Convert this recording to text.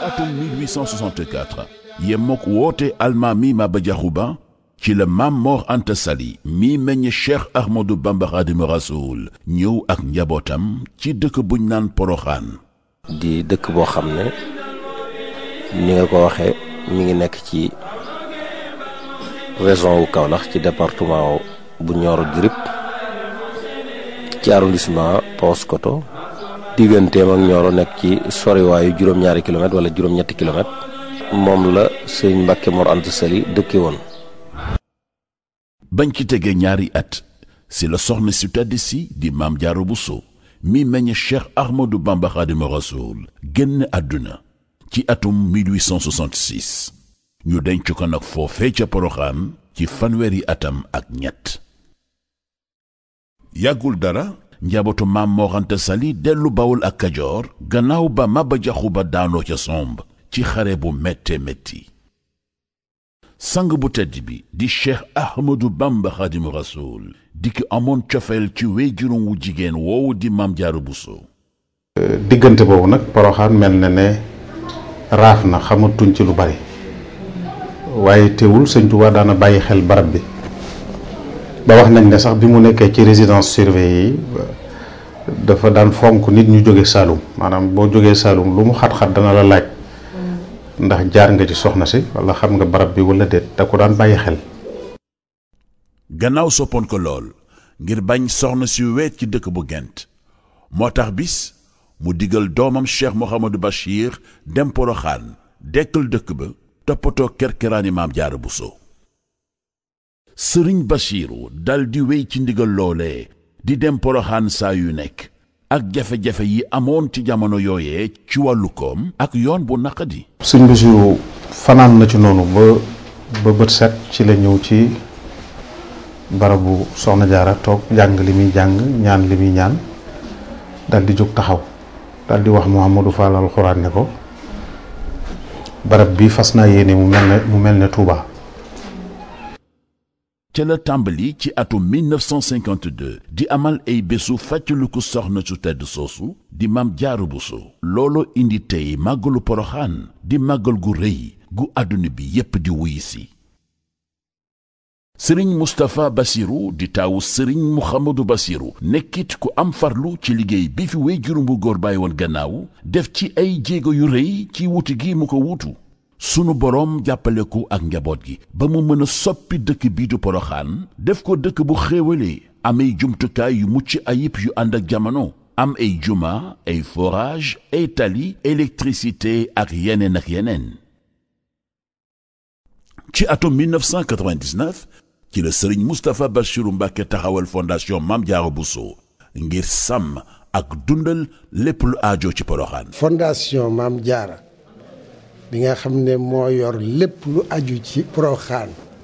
atum 1864 yemmook woote almaami Maba Diakhou Ba ci la Maam Mor Anta Sali mi meññ Cheikh Ahmadou Bamba Khadimu Rasoul ñëw ak njabootam ci dëkk buñ naan Poroxaan. di dëkk boo xam ne ni nga ko waxee mi ngi nekk ci région wu Kaolack ci département bu Nioro du Rip ci arrondissement Paoskoto digganteem ak Nioro nekk ci soriwaayu juróom-ñaari kilomètre wala juróom-ñetti kilomètre moom la Sëriñ Mbàkke Mor Anta Sali dëkke woon. bañ ci tegee ñaari at si la soxna si tedd si di Maam Jaara Buso mi meññ Cheikh Ahmadou Bamba Khadimu Rasoul génn àdduna ci atum 1866 ñu denc ko nag foofee ca Poroxaan ci fanweeri atam ak ñett. yàggul dara njabootu Maam Mor Anta Sali dellu Bawol ak Kajoor gannaaw ba Maba Diakhou Ba daanoo ca somb ci xare bu métte métti. sang bu tedd bi di Cheikh Ahmadou Bamba Khadimu Rasoul di ki amoon cofeel ci wéyjuram wu jigéen woowu di Maam Jaara Buso. diggante boobu nag Poroxaan mel na ne raaf na xamatuñ ci lu bari waaye teewul Sëñ Tuubaa daana bàyyi xel barab bi ba wax nañ ne sax bi mu nekkee ci résidence surveillée yi dafa daan fonk nit ñu jóge Saalum maanaam boo jógee Saalum lu mu xat-xat dana la laaj ndax jaar nga ci soxna si wala xam nga barab bi wala déet da ko daan bàyyi xel. gannaaw soppoon ko lool ngir bañ soxna si weet ci dëkk bu Gent moo tax bis mu digal doomam Cheikh Mouhamadou Bachir dem Poroxaan dekkal dëkk ba toppatoo kerkeraani Maam Jaara Buso. Sëriñ Bachiru dal di wéy ci ndigal loolee di dem Poroxaan saa yu nekk ak jafe-jafe yi amoon ci jamono yooyee ci wàllu koom ak yoon bu naqadi. Sëriñ Bachiru fanaan na ci noonu ba bët set ci la ñëw ci barabu Soxna Jaara toog jàng li muy jàng ñaan li muy ñaan dal di jóg taxaw dal di wax Mouhamadou Fall alxuraan ne ko barab bi fas naa yéene mu mel ne Touba. ca la tàmbali ci atum 1952 di amal ay bésu fàttaliku soxna su tedd soosu di Maam Jaara Buso. loolo indi tey màggalu Poroxaan di màggal gu rëy gu àdduna bi yépp di wuyi si. sëriñ Moustapha Bassirou di taawu sëriñ Mouhamadou Bassirou nekkit ku am farlu ci liggéey bi fi wéyjuram bu góor bàyyi woon gannaaw def ci ay jéego yu rëy ci wuti gi mu ko wutu. sunu boroom jàppale ko ak njaboot gi ba mu mën a soppi dëkk bii du Poroxaan def ko dëkk bu xéewalee am ay jumtukaay yu mucc ayib yu ànd ak jamono am ay juma ay forage ay tali électricité ak yeneen. ci atum 1999 ci la sëriñ Moustapha Bassirou Mbacké taxawal fondation Maam Jaara Buso ngir sàmm ak dundal lépp lu aajo ci Poroxaan. fondation Maam Jaara bi nga xam ne moo yor lépp lu aju ci Poroxaan